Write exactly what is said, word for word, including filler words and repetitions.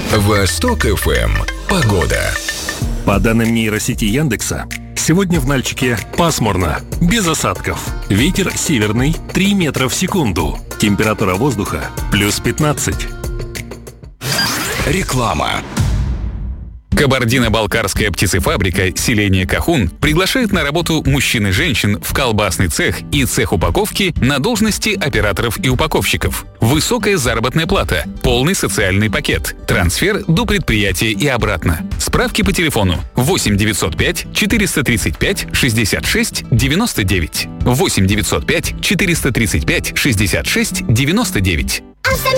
Восток эф эм. Погода. По данным нейросети Яндекса, сегодня в Нальчике пасмурно, без осадков. Ветер северный три метра в секунду. Температура воздуха плюс пятнадцать. Реклама. Кабардино-балкарская птицефабрика «Селение Кахун» приглашает на работу мужчин и женщин в колбасный цех и цех упаковки на должности операторов и упаковщиков. Высокая заработная плата, полный социальный пакет, трансфер до предприятия и обратно. Справки по телефону восемь девятьсот пять четыреста тридцать пять шестьдесят шесть девяносто девять. восемь девятьсот пять четыреста тридцать пять шестьдесят шесть девяносто девять.